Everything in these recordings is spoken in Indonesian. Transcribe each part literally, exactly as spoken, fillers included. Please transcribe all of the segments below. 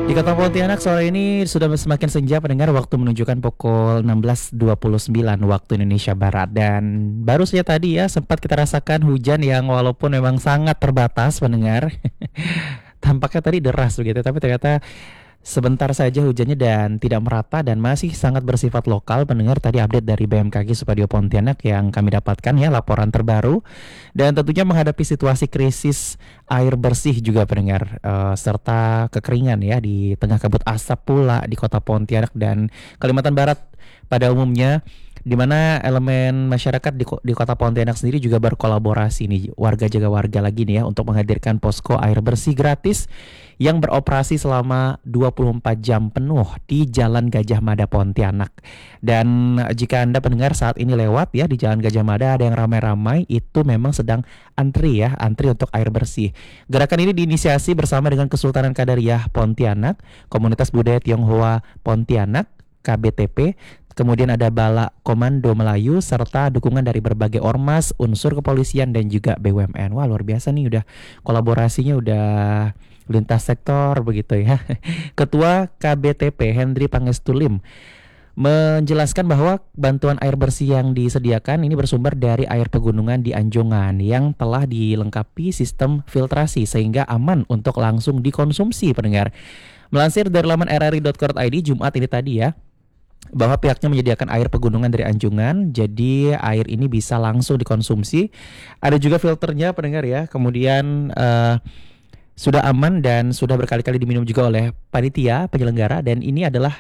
Di Kota Pontianak sore ini sudah semakin senja pendengar, waktu menunjukkan pukul enam belas dua puluh sembilan waktu Indonesia Barat. Dan baru saja tadi ya sempat kita rasakan hujan yang walaupun memang sangat terbatas pendengar. Tampaknya tadi deras begitu, tapi ternyata sebentar saja hujannya dan tidak merata dan masih sangat bersifat lokal. Pendengar, tadi update dari B M K G Supadio Pontianak yang kami dapatkan ya, laporan terbaru. Dan tentunya menghadapi situasi krisis air bersih juga pendengar, eh, serta kekeringan ya di tengah kabut asap pula di Kota Pontianak dan Kalimantan Barat pada umumnya, di mana elemen masyarakat di, ko- di Kota Pontianak sendiri juga berkolaborasi nih, warga jaga warga lagi nih ya, untuk menghadirkan posko air bersih gratis yang beroperasi selama dua puluh empat jam penuh di Jalan Gajah Mada Pontianak. Dan jika Anda pendengar saat ini lewat ya di Jalan Gajah Mada, ada yang ramai-ramai, itu memang sedang antri ya, antri untuk air bersih. Gerakan ini diinisiasi bersama dengan Kesultanan Qadariyah Pontianak, Komunitas Budaya Tionghoa Pontianak, K B T P, kemudian ada Bala Komando Melayu, serta dukungan dari berbagai ormas, unsur kepolisian, dan juga B U M N. Wah, luar biasa nih, udah kolaborasinya udah lintas sektor begitu ya. Ketua K B T P Hendri Pangestulim menjelaskan bahwa bantuan air bersih yang disediakan ini bersumber dari air pegunungan di Anjongan yang telah dilengkapi sistem filtrasi sehingga aman untuk langsung dikonsumsi pendengar. Melansir dari laman r r i dot co dot i d Jumat ini tadi ya, bahwa pihaknya menyediakan air pegunungan dari Anjungan, jadi air ini bisa langsung dikonsumsi. Ada juga filternya pendengar ya, kemudian eh, sudah aman dan sudah berkali-kali diminum juga oleh panitia penyelenggara, dan ini adalah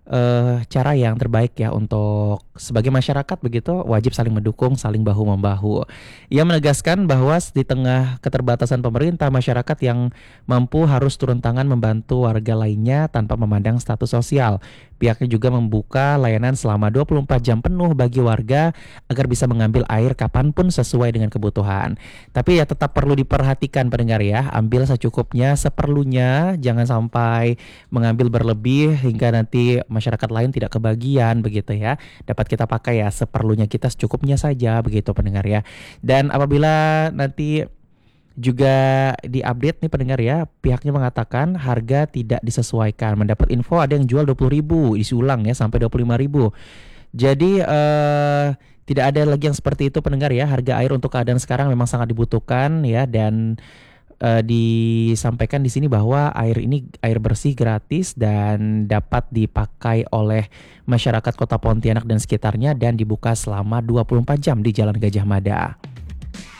eh, cara yang terbaik ya untuk sebagai masyarakat begitu, wajib saling mendukung, saling bahu-membahu. Ia menegaskan bahwa di tengah keterbatasan pemerintah, masyarakat yang mampu harus turun tangan membantu warga lainnya tanpa memandang status sosial. Pihaknya juga membuka layanan selama dua puluh empat jam penuh bagi warga agar bisa mengambil air kapanpun sesuai dengan kebutuhan. Tapi ya tetap perlu diperhatikan pendengar ya, ambil secukupnya, seperlunya, jangan sampai mengambil berlebih hingga nanti masyarakat lain tidak kebagian begitu ya. Dapat kita pakai ya seperlunya kita, secukupnya saja begitu pendengar ya. Dan apabila nanti juga diupdate nih pendengar ya, pihaknya mengatakan harga tidak disesuaikan. Mendapat info ada yang jual dua puluh ribu, isi ulang ya sampai dua puluh lima ribu. Jadi eh, tidak ada lagi yang seperti itu pendengar ya. Harga air untuk keadaan sekarang memang sangat dibutuhkan ya, dan eh, disampaikan di sini bahwa air ini air bersih gratis dan dapat dipakai oleh masyarakat Kota Pontianak dan sekitarnya, dan dibuka selama dua puluh empat jam di Jalan Gajah Mada.